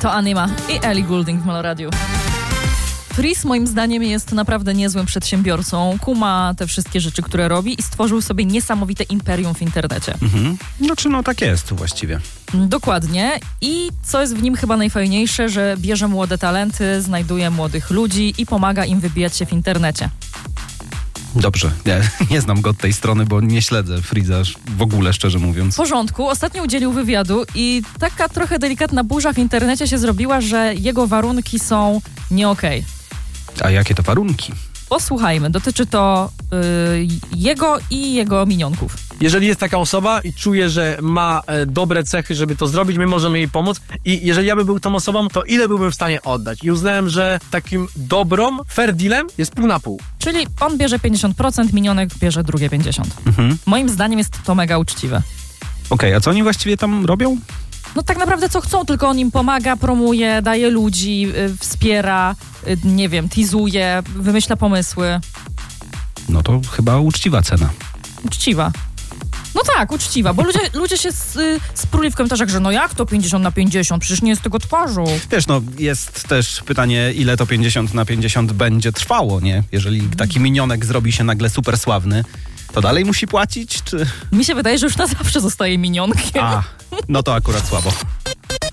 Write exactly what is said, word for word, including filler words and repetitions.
To Anima i Ellie Goulding w Meloradiu. Freeze moim zdaniem jest naprawdę niezłym przedsiębiorcą. Kuma te wszystkie rzeczy, które robi i stworzył sobie niesamowite imperium w internecie. Mhm. No czy no tak jest właściwie. Dokładnie. I co jest w nim chyba najfajniejsze, że bierze młode talenty, znajduje młodych ludzi i pomaga im wybijać się w internecie. Dobrze, nie, nie znam go od tej strony, bo nie śledzę Freeza w ogóle, szczerze mówiąc. W porządku. Ostatnio udzielił wywiadu i taka trochę delikatna burza w internecie się zrobiła, że jego warunki są nie okej. A jakie to warunki? Posłuchajmy, dotyczy to yy, jego i jego minionków. Jeżeli jest taka osoba i czuje, że ma e, dobre cechy, żeby to zrobić, my możemy jej pomóc i jeżeli ja bym był tą osobą, to ile byłbym w stanie oddać? I uznałem, że takim dobrą, fair dealem jest pół na pół. Czyli on bierze pięćdziesiąt procent, minionek bierze drugie pięćdziesiąt procent. Mhm. Moim zdaniem jest to mega uczciwe. Okej, okay, a co oni właściwie tam robią? No tak naprawdę co chcą, tylko on im pomaga, promuje, daje ludzi, yy, wspiera, yy, nie wiem, teasuje, wymyśla pomysły. No to chyba uczciwa cena. Uczciwa. No tak, uczciwa, bo ludzie, ludzie się z, y, spruli w komentarzach, że no jak to pięćdziesiąt na pięćdziesiąt, przecież nie jest tego twarzą. Wiesz, no jest też pytanie, ile to pięćdziesiąt na pięćdziesiąt będzie trwało, nie? Jeżeli taki minionek zrobi się nagle super sławny, to dalej musi płacić, czy... Mi się wydaje, że już na zawsze zostaje minionkiem. A, no to akurat słabo.